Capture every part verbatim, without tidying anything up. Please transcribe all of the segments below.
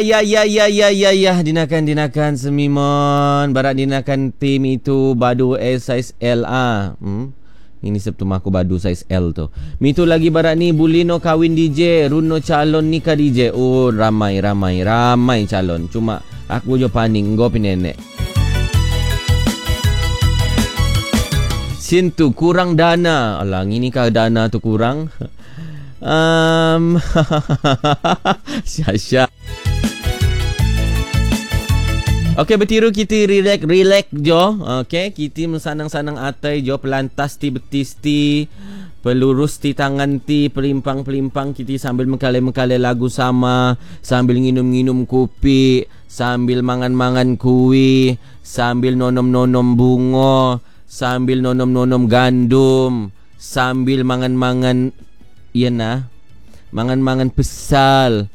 Ya ya ya ya ya ya dinakan dinakan semimon barat dinakan tim itu badu S size L ah. Hmm. Ini Sabtu aku badu size L tu. Mitu lagi barat ni Bulino kawin D J, Runo calon nikah D J. Oh ramai ramai ramai calon. Cuma aku jo paning go pinenek. Sintu kurang dana. Alah ini kah dana tu kurang? Um Syasya. Okey, bertiru kita relax relax jo. Okey, kita mensanang-sanang atai jo, pelantas ti betis ti, pelurus ti tangan ti, pelimpang-pelimpang kita sambil mengkale-mengkale lagu sama, sambil nginum-nginum kopi, sambil mangan-mangan kuih, sambil nonom-nonom bunga, sambil nonom-nonom gandum, sambil mangan-mangan iyana, mangan-mangan pesal,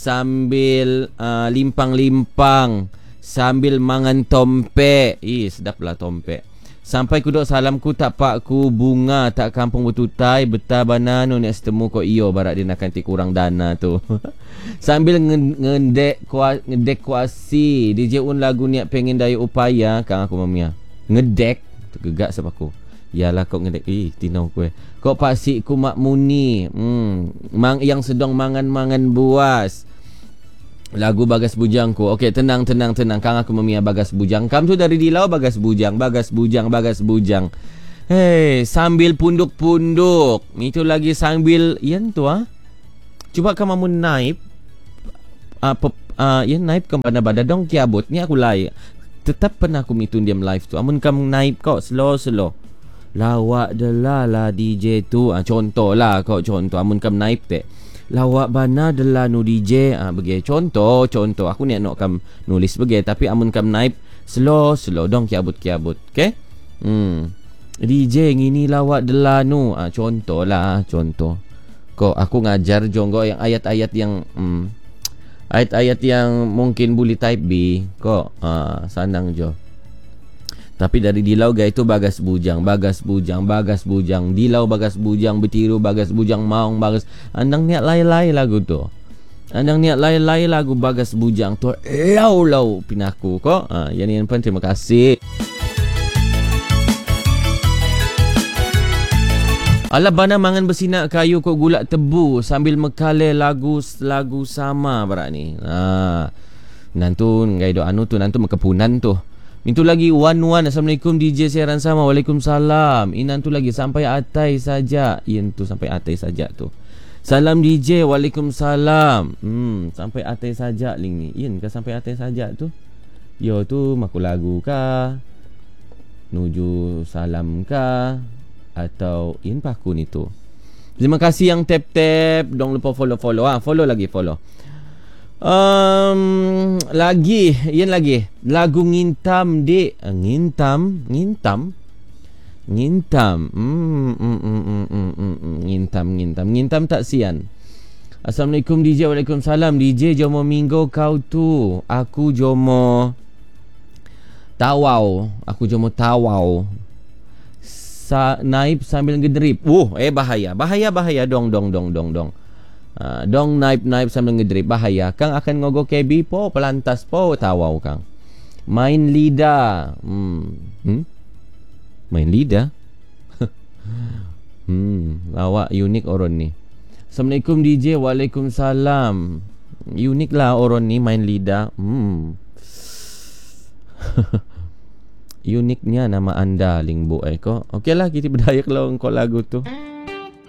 sambil uh, limpang-limpang, sambil mangan tompe. Ih, sedaplah tompe. Sampai ku dok salam ku tak pak ku bunga tak kampung betutai betah bana nu nek setemu ko iyo barat dia nak kanti kurang dana tu. Sambil ngedek kuas ngedek kuasi D J un lagu ni pengen daya upaya kang aku mamia. Ngedek tegak sebab aku. Yalah kau ngedek ih tinau ku. Kau pasik ku mak muni. Hmm, mang yang sedang mangan-mangan buas. Lagu Bagas Bujang ku. Okey, tenang tenang tenang. Kang aku memia Bagas Bujang. Kam tu dari Dilau Bagas Bujang, Bagas Bujang, Bagas Bujang. Hey, sambil punduk-punduk. Itu lagi sambil yan tu ah. Cuba kamu naib ah uh, uh, yan naib ke mana bada dong kiabut ni aku lai. Tetap pernah aku mitun diam live tu. Amun kamu naib kau slow slow. Lawak adalah lah D J tu. Ah contoh lah kau contoh amun kamu naib te. Lawak bana adalah nu D J ah bagi contoh contoh aku ni nak kam nulis bagi tapi amun kam naib slow slow dong kiabut kiabut okey hmm D J ngini lawak adalah nu ah contoh lah contoh kok aku ngajar jonggo yang ayat-ayat yang hmm, ayat-ayat yang mungkin boleh type B kok ah sanang jo. Tapi dari Dilau gaya itu Bagas Bujang, Bagas Bujang, Bagas Bujang, Dilau Bagas Bujang, Betiru Bagas Bujang, Maung Bagas. Andang niat lai-lai lagu tu. Andang niat lai-lai lagu Bagas Bujang tu. Lau-lau pinaku kok. Ah, yang ni pun terima kasih. Alah bana mangan bersinak kayu kok gulak tebu sambil mekale lagu lagu sama barak ni. Ha. Nantu ngai do anu tu nantu mekepunan tu. Itu lagi one one. Assalamualaikum D J siaran sama. Waalaikumsalam. Inan tu lagi sampai atai saja. Ian tu sampai atai saja tu. Salam D J. Waalaikumsalam. Hmm, sampai atai saja link ni. Ian ke sampai atai saja tu? Yo tu maku lagu kah? Nuju salam kah? Atau Ian paku ni tu. Terima kasih yang tap-tap. Don't lupa follow-follow ah. Follow lagi follow. Um, lagi, yang lagi lagu ngintam dek, ngintam, ngintam, ngintam, hmm, hmm, hmm, hmm, hmm, hmm, ngintam, ngintam, ngintam tak sian. Assalamualaikum D J, waalaikumsalam D J. Jomo minggu kau tu, aku jomo tawau, aku jomo tawau. Sa naib sambil ngedrip. Oh, eh bahaya, bahaya, bahaya, dong, dong, dong, dong, dong. Uh, dong naib-naib sambil ngedrip bahaya. Kang akan ngogo K B po pelantas po tawau kang. Main lidah. Hmm. hmm? Main lidah. hmm, lawak unik orang ni. Assalamualaikum D J. Waalaikumsalam. Unik lah orang ni main lidah. Hmm. Uniknya nama anda Lingbo eh ko. Okeylah kita berdaya kalau engkau lagu tu.